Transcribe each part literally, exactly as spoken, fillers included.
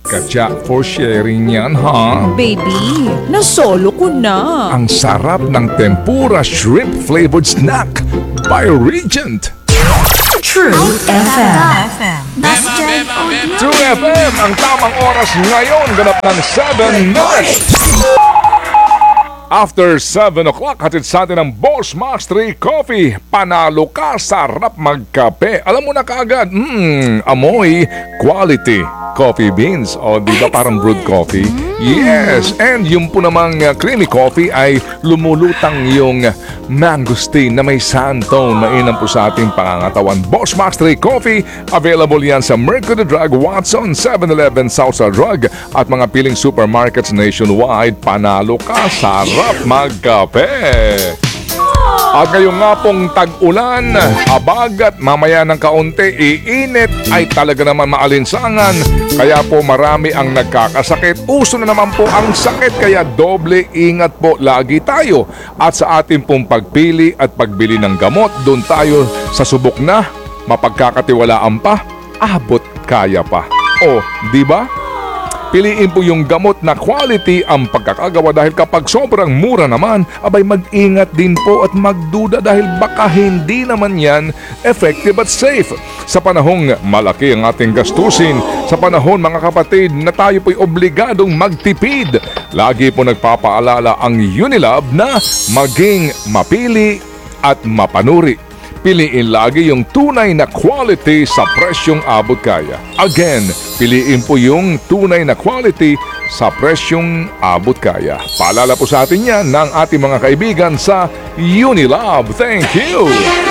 Katya for sharing yan, ha? Baby, nasolo ko na. Ang sarap ng tempura shrimp flavored snack by Regent. True F M. True F M, ang tamang oras ngayon, ganap ng seven minutes. After seven o'clock, hatid sa atin ang Boss Max three Coffee. Panalo ka, sarap magkape. Alam mo na kaagad, mmm, amoy quality coffee beans. O, di ba parang brewed coffee? Yes, and yung po namang uh, creamy coffee ay lumulutang yung mangosteen na may sandtone. Mainam po sa ating pangangatawan. Boss Max three Coffee, available yan sa Mercury Drug, Watson, seven eleven, Southside Drug at mga piling supermarkets nationwide. Panalo ka, sarap magkape. At ngayong nga pong tag-ulan, abagat, mamaya ng kaunti, iinit, ay talaga naman maalinsangan. Kaya po marami ang nagkakasakit. Uso na naman po ang sakit, kaya doble ingat po lagi tayo. At sa ating pong pagpili at pagbili ng gamot, doon tayo sa subok na, mapagkakatiwalaan pa, abot kaya pa. O, di ba? Piliin po yung gamot na quality ang pagkakagawa dahil kapag sobrang mura naman, abay mag-ingat din po at magduda dahil baka hindi naman yan effective at safe. Sa panahong malaki ang ating gastusin, sa panahon mga kapatid na tayo po'y obligadong magtipid, lagi po nagpapaalala ang Unilab na maging mapili at mapanuri. Piliin lagi yung tunay na quality sa presyong abot kaya. Again, piliin po yung tunay na quality sa presyong abot kaya. Paalala po sa atin yan ng ating mga kaibigan sa Unilab. Thank you!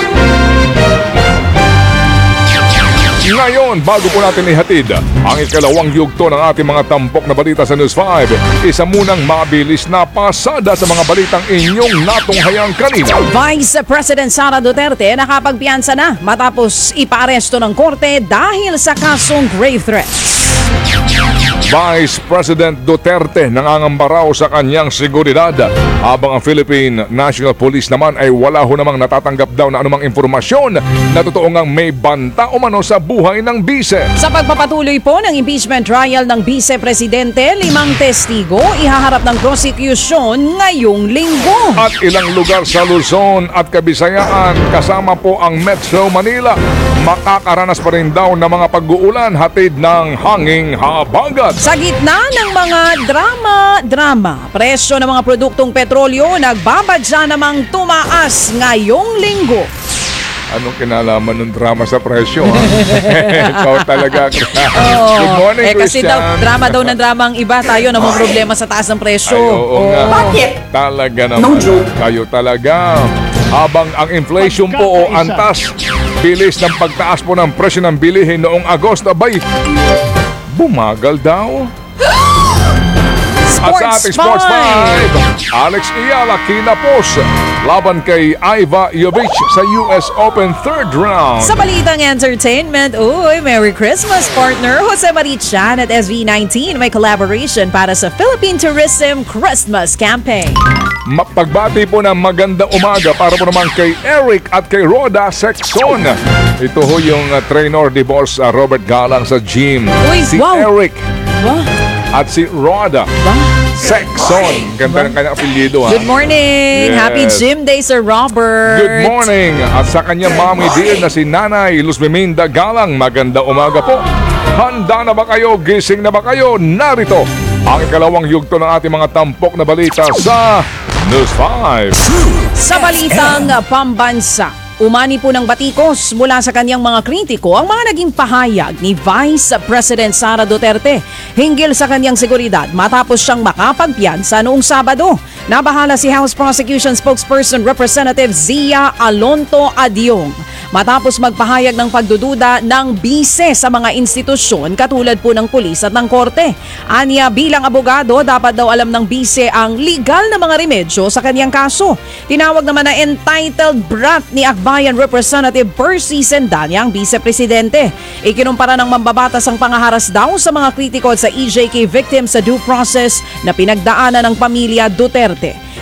Ngayon, bago po natin ihatid ang ikalawang yugto ng ating mga tampok na balita sa News five, isa munang mabilis na pasada sa mga balitang inyong natunghayang kanina. Vice President Sara Duterte nakapagpiyansa na matapos ipaaresto ng korte dahil sa kasong grave threats. Vice President Duterte nangangamba raw sa kanyang seguridad habang ang Philippine National Police naman ay wala ho namang natatanggap daw na anumang informasyon na totoo ngang may banta umano sa buhay ng bise. Sa pagpapatuloy po ng impeachment trial ng Vice Presidente, limang testigo ihaharap ng prosecution ngayong linggo. At ilang lugar sa Luzon at Kabisayaan kasama po ang Metro Manila makakaranas pa rin daw ng mga pag-uulan hatid ng hanging habagat. Sa gitna ng mga drama-drama, presyo ng mga produktong petrolyo nagbabadya namang tumaas ngayong linggo. Anong kinalaman ng drama sa presyo, ha? Ikaw talaga. Oh, Good morning, eh, kasi Christian. daw, drama daw ng drama ang iba. Tayo namang problema sa taas ng presyo. Ay, oo nga. Bakit? Talaga naman. Kayo talaga. Habang ang inflation po o antas, bilis ng pagtaas po ng presyo ng bilihin noong Agosto, abay, bumagal daw. At sa ating Sports five, Alex Iyala kinapos laban kay Iva Jovic sa U S Open third round. Sa balitang entertainment, uy, Merry Christmas partner Jose Marichan at S V nineteen may collaboration para sa Philippine Tourism Christmas Campaign. Pagbati po ng magandang umaga para po naman kay Eric at kay Roda Sexon. Ito ho yung uh, trainer ni Boss uh, Robert Galang sa gym. Uy, si wow. Eric Wow. at si Roda Sexon. Ganda ng kanyang apelyido, ha? Good morning! Yes. Happy gym day, Sir Robert! Good morning! At sa kanyang mommy dear na si Nanay Luz Meminda Galang, maganda umaga po. Handa na ba kayo? Gising na ba kayo? Narito ang ikalawang yugto ng ating mga tampok na balita sa News five. Sa balitang pambansa, umani po ng batikos mula sa kanyang mga kritiko ang mga naging pahayag ni Vice President Sara Duterte hinggil sa kanyang seguridad matapos siyang makapagpiyansa noong Sabado. Nabahala si House Prosecution Spokesperson Representative Zia Alonto Adyong matapos magpahayag ng pagdududa ng bise sa mga institusyon katulad po ng pulis at ng korte. Anya, bilang abogado, dapat daw alam ng bise ang legal na mga remedyo sa kanyang kaso. Tinawag naman na entitled brat ni Akbayan Representative Percy Sendanya ang vice-presidente. Ikinumpara ng mambabatas ang pangaharas daw sa mga kritiko sa E J K victims sa due process na pinagdaanan ng pamilya Duterte.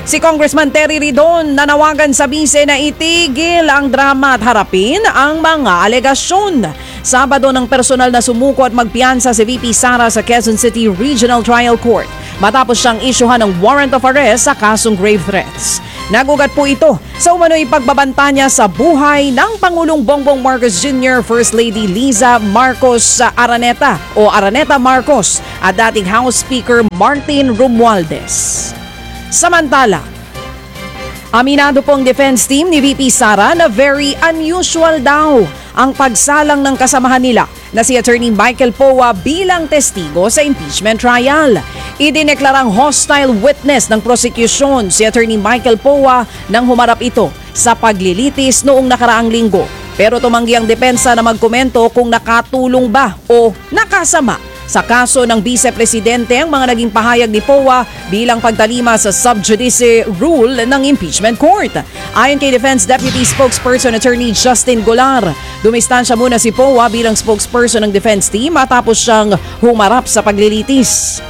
Si Congressman Terry Ridon nanawagan sa bise na itigil ang drama at harapin ang mga alegasyon. Sabado ng personal na sumuko at magpiyansa si V P Sara sa Quezon City Regional Trial Court matapos siyang isyuhan ng warrant of arrest sa kasong grave threats. Nagugat po ito sa umano'y pagbabanta niya sa buhay ng Pangulong Bongbong Marcos Junior, First Lady Liza Marcos Araneta o Araneta Marcos at dating House Speaker Martin Romualdez. Samantala, aminado pong defense team ni V P Sara na very unusual daw ang pagsalang ng kasamahan nila na si Attorney Michael Poa bilang testigo sa impeachment trial. Idineklarang hostile witness ng prosecution si Attorney Michael Poa nang humarap ito sa paglilitis noong nakaraang linggo. Pero tumanggi ang depensa na magkomento kung nakatulong ba o nakasama sa kaso ng Vice Presidente ang mga naging pahayag ni Poa bilang pagtalima sa sub judice rule ng impeachment court. Ayon kay Defense Deputy Spokesperson Attorney Justin Golar, dumistansya muna si Poa bilang spokesperson ng defense team matapos siyang humarap sa paglilitis.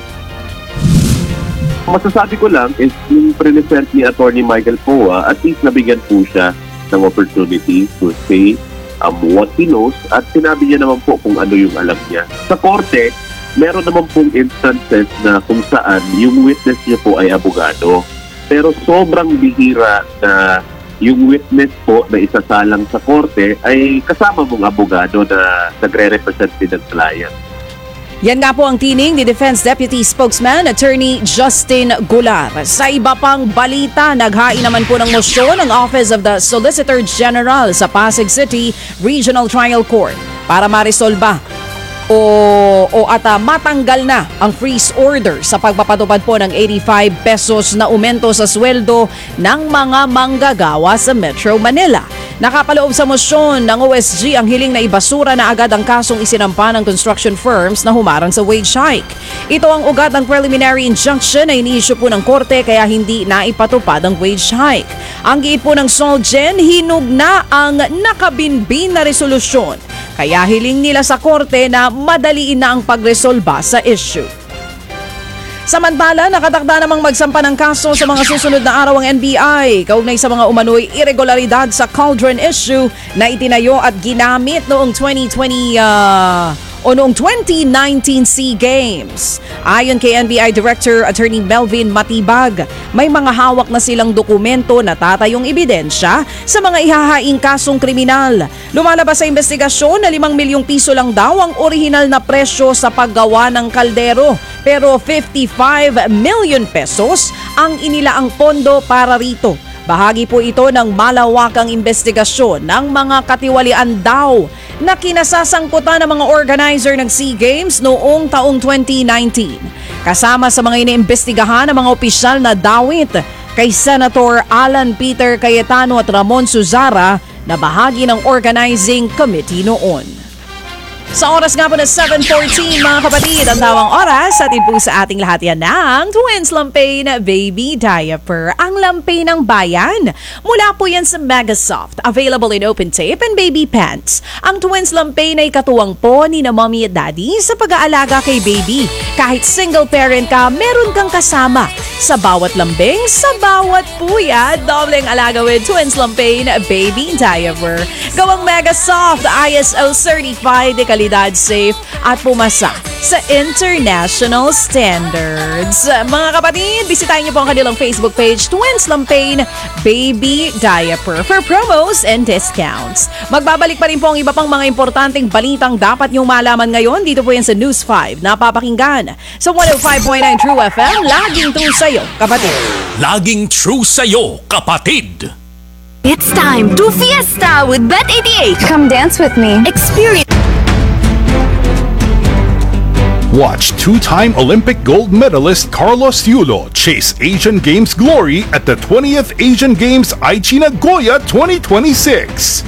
Masasabi ko lang is yung present ni Attorney Michael Poa, at least nabigyan po siya ng opportunity to say um, what he knows, at sinabi niya naman po kung ano yung alam niya. Sa korte, meron naman pong instances na kung saan yung witness niya po ay abogado. Pero sobrang bihira na yung witness po na isasalang sa korte ay kasama mong abogado na nagre-represent din ng client. Yan nga po ang tining ni Defense Deputy Spokesman Attorney Justin Golar. Sa iba pang balita, naghain naman po ng mosyon ang Office of the Solicitor General sa Pasig City Regional Trial Court para marisolba o, o at uh, matanggal na ang freeze order sa pagpapatupad po ng eighty-five pesos na aumento sa sweldo ng mga manggagawa sa Metro Manila. Nakapaloob sa mosyon ng O S G ang hiling na ibasura na agad ang kasong isinampa ng construction firms na humarang sa wage hike. Ito ang ugat ng preliminary injunction na iniisyu po ng korte kaya hindi naipatupad ang wage hike. Ang giit po ng SOLGEN, hinug na ang nakabinbin na resolusyon. Kaya hiling nila sa korte na madaliin na ang pagresolba sa issue. Samantala, nakatakda namang magsampa ng kaso sa mga susunod na araw ang N B I kaugnay sa mga umano'y irregularidad sa Cauldron issue na itinayo at ginamit noong twenty twenty uh, o noong twenty nineteen SEA Games. Ayon kay N B I Director Attorney Melvin Matibag, may mga hawak na silang dokumento na tatayong ebidensya sa mga ihahaing kasong kriminal. Lumalabas sa investigasyon na limang milyong piso lang daw ang orihinal na presyo sa paggawa ng kaldero, pero fifty-five million pesos ang inilaang pondo para rito. Bahagi po ito ng malawakang investigasyon ng mga katiwalian daw na kinasasangkutan ng mga organizer ng SEA Games noong taong twenty nineteen. Kasama sa mga iniimbestigahan ng mga opisyal na dawit kay Senator Alan Peter Cayetano at Ramon Suzara na bahagi ng organizing committee noon. Sa oras nga po na seven fourteen mga kapatid, ang tawang oras atin po sa ating lahat yan ng Twins Lampain Baby Diaper. Ang lampay ng bayan. Mula po yan sa Megasoft. Available in open tape and baby pants. Ang Twins Lampain ay katuwang po ni na mommy at daddy sa pag-aalaga kay baby. Kahit single parent ka, meron kang kasama. Sa bawat lambing, sa bawat puya, dobleng alaga with Twins Lampain Baby Diaper. Gawang Megasoft, I S O certified, kalidad safe at pumasa sa international standards. Mga kapatid, bisitahin niyo po ang kanilang Facebook page, Twins Lampain Baby Diaper, for promos and discounts. Magbabalik pa rin po ang iba pang mga importanteng balitang dapat niyong malaman ngayon. Dito po yan sa News five, napapakinggan sa one oh five point nine True F M. Laging true sa'yo, kapatid. Laging true sa'yo, kapatid. It's time to fiesta with Bet eighty-eight. Come dance with me. Experience. Watch two-time Olympic gold medalist Carlos Yulo chase Asian Games glory at the twentieth Asian Games Aichi Nagoya twenty twenty-six.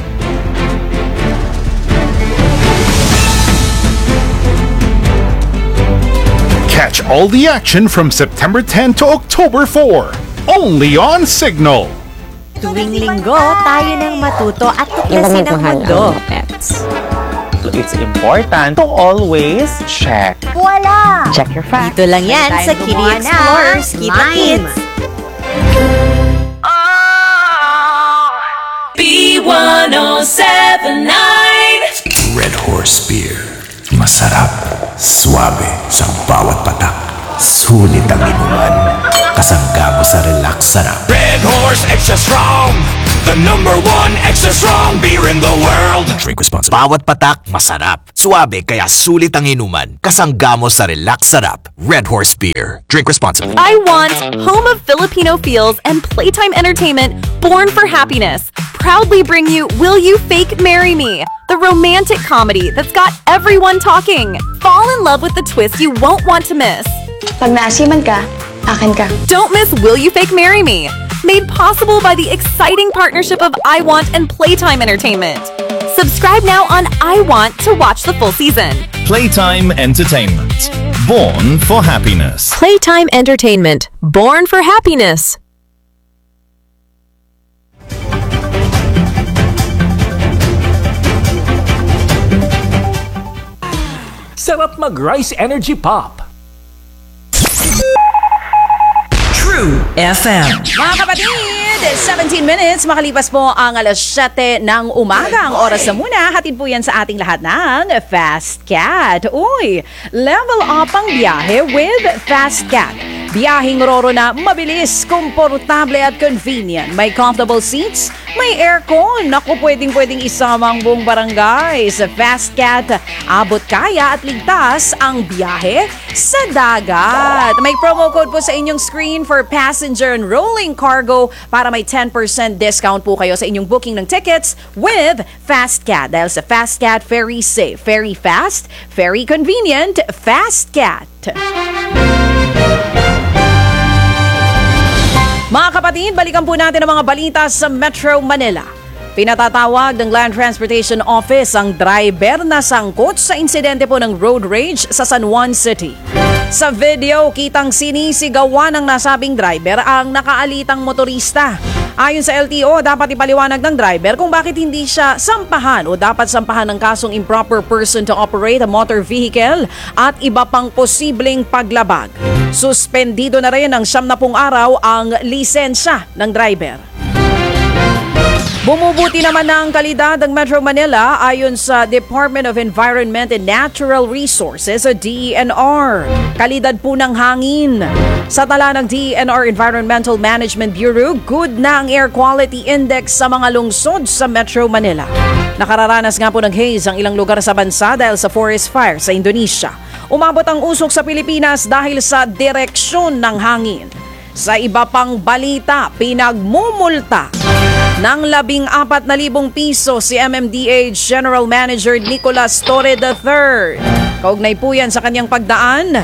Catch all the action from September tenth to October fourth, only on Signal. Tuwing linggo, tayo nang matuto at tuklasin ang mundo. Pets. It's important to always check. Wala! Check your facts. Dito lang yan sa Kitty Explorers, Kita Kids. B one oh seven nine. Red Horse Beer. Masarap, suabe sa bawat patak. Sulit ang inuman. Kasangga mo sa relax sarap. Red Horse Extra Strong. The number one extra strong beer in the world. Drink responsibly. Bawat patak, masarap. Suabe kaya sulit ang inuman. Kasangga mo sa relax sarap. Red Horse Beer. Drink responsibly. I Want, home of Filipino feels and playtime entertainment, born for happiness, proudly bring you Will You Fake Marry Me? The romantic comedy that's got everyone talking. Fall in love with the twist you won't want to miss. Pag naasiman ka, akin ka. Don't miss Will You Fake Marry Me? Made possible by the exciting partnership of I Want and Playtime Entertainment. Subscribe now on I Want to watch the full season. Playtime Entertainment. Born for happiness. Playtime Entertainment. Born for happiness. Sarap mag-Rice Energy Pop. True F M. Mga kapatid, seventeen minutes makalipas po ang alas siyete ng umaga. Ang oras na muna, hatid po yan sa ating lahat ng Fast Cat. Uy, level up ang biyahe with Fast Cat. Biyaheng roro na mabilis, komportable at convenient. May comfortable seats, may aircon. Naku, pwedeng-pwedeng isama ang buong barangay. Sa Fast Cat, abot kaya at ligtas ang biyahe sa dagat. May promo code po sa inyong screen for passenger and rolling cargo para may ten percent discount po kayo sa inyong booking ng tickets with Fast Cat. Dahil sa Fast Cat, very safe, very fast, very convenient. Fast Cat. Mga kapatid, balikan po natin ang mga balita sa Metro Manila. Pinatatawag ng Land Transportation Office ang driver na sangkot sa insidente po ng road rage sa San Juan City. Sa video, kitang sinisigawan ng nasabing driver ang nakaalitang motorista. Ayon sa L T O, dapat ipaliwanag ng driver kung bakit hindi siya sampahan o dapat sampahan ng kasong improper person to operate a motor vehicle at iba pang posibleng paglabag. Suspendido na rin ng siyam na pung araw ang lisensya ng driver. Bumubuti naman na ang kalidad ng Metro Manila ayon sa Department of Environment and Natural Resources o D E N R. Kalidad po ng hangin. Sa tala ng D E N R Environmental Management Bureau, good na ang air quality index sa mga lungsod sa Metro Manila. Nakararanas nga po ng haze ang ilang lugar sa bansa dahil sa forest fire sa Indonesia. Umabot ang usok sa Pilipinas dahil sa direksyon ng hangin. Sa iba pang balita, pinagmumulta ng labing apat na libong piso si M M D A General Manager Nicolas Torre the third. Kaugnay po yan sa kanyang pagdaan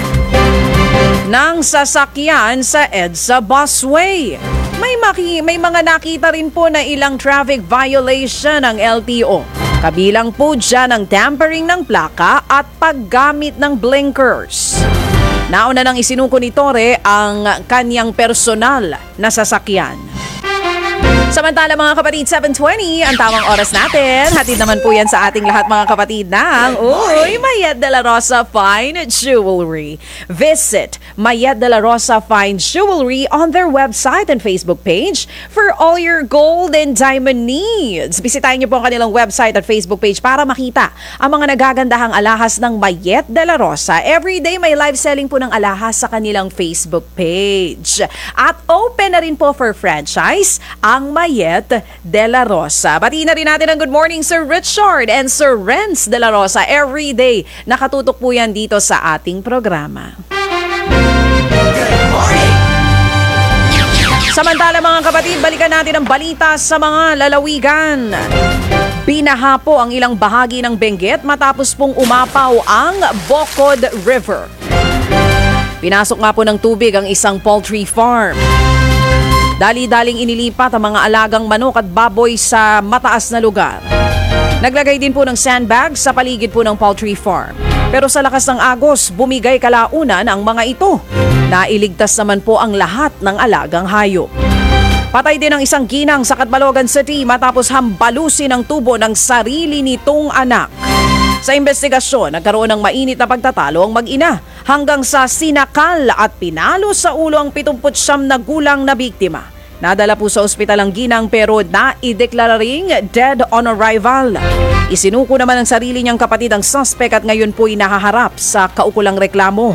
ng sasakyan sa EDSA Busway. May, maki, may mga nakita rin po na ilang traffic violation ng L T O. Kabilang po dyan ang tampering ng plaka at paggamit ng blinkers. Nauna nang isinuko ni Torre ang kanyang personal na sasakyan. Samantala mga kapatid, seven twenty, ang tamang oras natin. Hatid naman po yan sa ating lahat mga kapatid ng Uy, Mayet de la Rosa Fine Jewelry. Visit Mayet de la Rosa Fine Jewelry on their website and Facebook page for all your gold and diamond needs. Bisitahin niyo po ang kanilang website at Facebook page para makita ang mga nagagandahang alahas ng Mayet de la Rosa. Everyday may live selling po ng alahas sa kanilang Facebook page. At open na rin po for franchise ang Mayet de la Rosa. Batiin na rin natin ang good morning Sir Richard and Sir Renz de la Rosa. Every day, nakatutok po yan dito sa ating programa. Good morning! Samantala mga kapatid, balikan natin ang balita sa mga lalawigan. Binaha po ang ilang bahagi ng Benguet matapos pong umapaw ang Bocod River. Pinasok nga po ng tubig ang isang poultry farm. Dali-daling inilipat ang mga alagang manok at baboy sa mataas na lugar. Naglagay din po ng sandbag sa paligid po ng poultry farm. Pero sa lakas ng agos, bumigay kalaunan ang mga ito. Nailigtas naman po ang lahat ng alagang hayop. Patay din ang isang ginang sa Catbalogan City matapos hambalusin ang tubo ng sarili nitong anak. Sa investigasyon, nagkaroon ng mainit na pagtatalo ang mag-ina hanggang sa sinakal at pinalo sa ulo ang pitungput siyam na gulang na biktima. Nadala po sa ospital ang ginang pero naideklara ring dead on arrival. Isinuko naman ang sarili niyang kapatid ang suspect at ngayon po'y nahaharap sa kaukulang reklamo.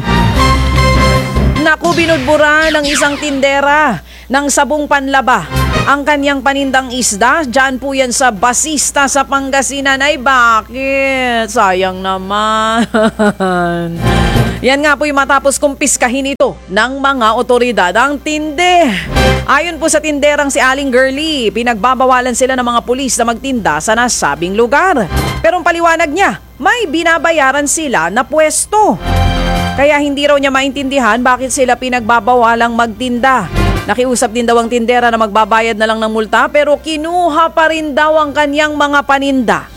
Naku, binudbura ng isang tindera ng sabong panlaba ang kanyang panindang isda. Diyan po yan sa Basista sa Pangasinan. Ay bakit? Sayang naman. Yan nga po yung matapos kumpiskahin ito ng mga otoridad ang tinde. Ayon po sa tinderang si Aling Girlie, pinagbabawalan sila ng mga pulis na magtinda sa nasabing lugar. Pero ang paliwanag niya, may binabayaran sila na pwesto. Kaya hindi raw niya maintindihan bakit sila pinagbabawalang magtinda. Nakiusap din daw ang tindera na magbabayad na lang ng multa pero kinuha pa rin daw ang kanyang mga paninda.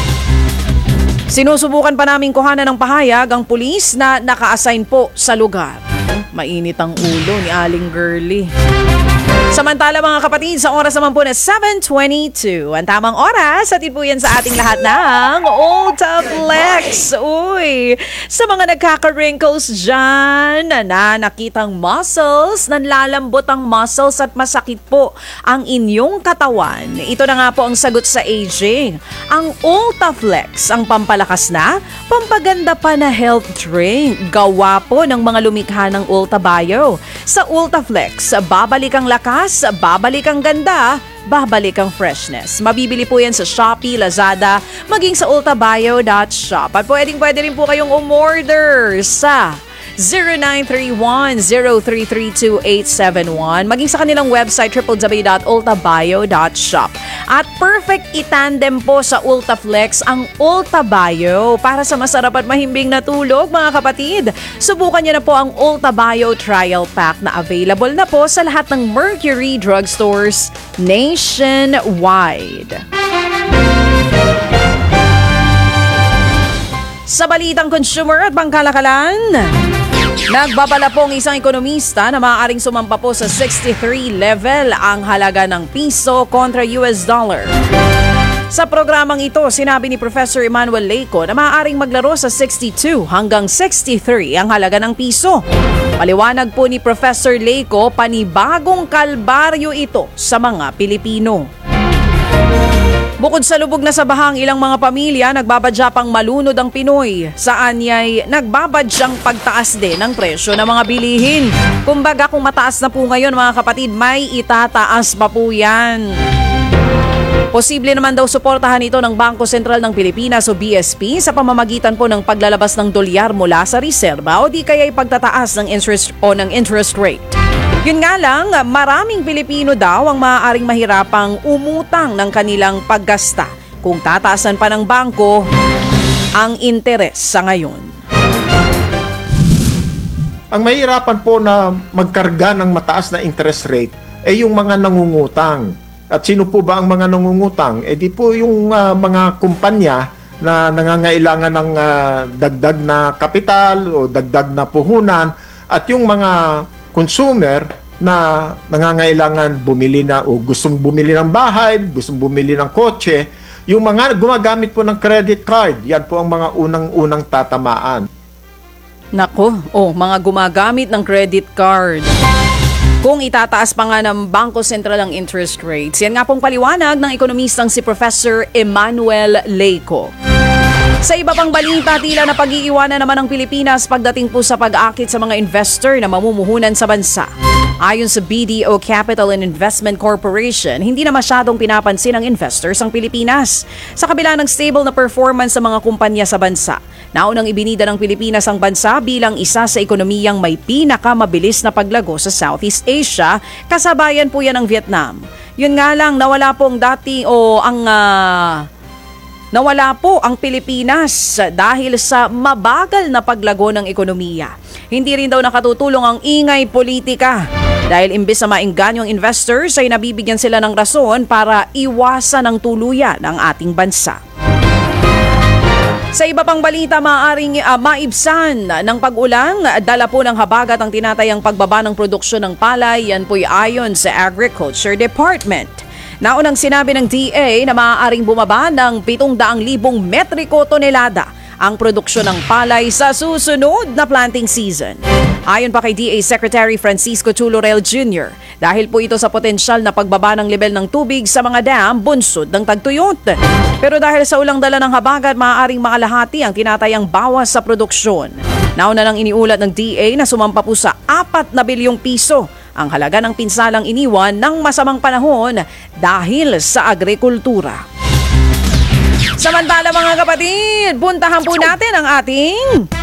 Sinusubukan pa naming kuhanan ng pahayag ang pulis na naka-assign po sa lugar. Mainit ang ulo ni Aling Girlie. Samantala mga kapatid, sa oras naman po na seven twenty-two, ang tamang oras, atin po yan sa ating lahat ng Ulta Flex. Uy, sa mga nagkaka-wrinkles dyan, na nakitang muscles, nanlalambot ang muscles at masakit po ang inyong katawan. Ito na nga po ang sagot sa aging. Ang Ulta Flex, ang pampalakas na, pampaganda pa na health drink. Gawa po ng mga lumikha ng Ulta Bio. Sa Ulta Flex, babalik ang lakas, babalik ang ganda, babalik ang freshness. Mabibili po yan sa Shopee, Lazada, maging sa ultabio dot shop. At pwedeng pwede rin po kayong umorder sa zero nine three one zero three three two eight seven one, maging sa kanilang website w w w dot ultabio dot shop. At perfect itandem po sa Ultaflex ang Ultabio para sa masarap at mahimbing na tulog mga kapatid. Subukan niyo na po ang Ultabio Trial Pack na available na po sa lahat ng Mercury drugstores nationwide. Sa balitang consumer at pangkalakalan, nagbabala po ang isang ekonomista na maaaring sumampa po sa sixty-three level ang halaga ng piso kontra U S dollar. Sa programang ito, sinabi ni Professor Emmanuel Leico na maaaring maglaro sa sixty-two hanggang sixty-three ang halaga ng piso. Paliwanag po ni Professor Leico, panibagong kalbaryo ito sa mga Pilipino. Bukod sa lubog na sa bahang ilang mga pamilya, nagbabadya pang malunod ang Pinoy. Saan niya'y nagbabadyang pagtaas din ng presyo ng mga bilihin. Kumbaga kung mataas na po ngayon mga kapatid, may itataas pa po yan. Posible naman daw suportahan ito ng Bangko Sentral ng Pilipinas o B S P sa pamamagitan po ng paglalabas ng dolyar mula sa reserba o di kaya'y pagtataas ng interest o ng interest rate. Yun nga lang, maraming Pilipino daw ang maaaring mahirapang umutang ng kanilang paggasta kung tataasan pa ng bangko ang interes sa ngayon. Ang mahirapan po na magkarga ng mataas na interest rate ay yung mga nangungutang. At sino po ba ang mga nangungutang? Eh di po yung uh, mga kumpanya na nangangailangan ng uh, dagdag na kapital o dagdag na puhunan at yung mga consumer na nangangailangan bumili na o gustong bumili ng bahay, gustong bumili ng kotse, yung mga gumagamit po ng credit card, yan po ang mga unang-unang tatamaan. Nako, oh, mga gumagamit ng credit card. Kung itataas pa nga ng Bangko Sentral ang interest rates, yan nga pong paliwanag ng ekonomistang si Professor Emmanuel Leico. Sa iba pang balita, tila na pag-iiwanan naman ng Pilipinas pagdating po sa pag-aakit sa mga investor na mamumuhunan sa bansa. Ayon sa B D O Capital and Investment Corporation, hindi na masyadong pinapansin ng investors ang Pilipinas. Sa kabila ng stable na performance sa mga kumpanya sa bansa, naunang ibinida ng Pilipinas ang bansa bilang isa sa ekonomiyang may pinakamabilis na paglago sa Southeast Asia, kasabayan po yan ng Vietnam. Yun nga lang, nawala po ang dati o ang... Uh, Nawala po ang Pilipinas dahil sa mabagal na paglago ng ekonomiya. Hindi rin daw nakatutulong ang ingay politika. Dahil imbes na maingganyo ang investors ay nabibigyan sila ng rason para iwasan ang tuluyan ng ating bansa. Sa iba pang balita, maaaring uh, maibsan ng pag-ulang, dala po ng habagat ang tinatayang pagbaba ng produksyon ng palay. Yan po'y ayon sa Agriculture Department. Naunang sinabi ng D A na maaaring bumaba ng pitong daang libong metriko tonelada ang produksyon ng palay sa susunod na planting season. Ayon pa kay D A Secretary Francisco Chulorel Junior, dahil po ito sa potensyal na pagbaba ng level ng tubig sa mga dam bunsod ng tagtuyot. Pero dahil sa ulang dala ng habagat, maaaring makalahati ang tinatayang bawas sa produksyon. Nauna nang iniulat ng D A na sumampa po sa apat na bilyong piso ang halaga ng pinsalang iniwan ng masamang panahon dahil sa agrikultura. Samantala mga kapatid, puntahan po natin ang ating